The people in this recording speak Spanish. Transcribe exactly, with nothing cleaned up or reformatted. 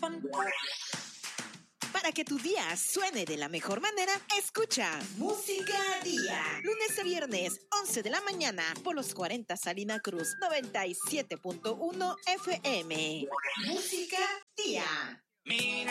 Para que tu día suene de la mejor manera, escucha Música Día. Lunes a viernes, once de la mañana, por los cuarenta Salina Cruz, noventa y siete punto uno F M. Música Día. Mira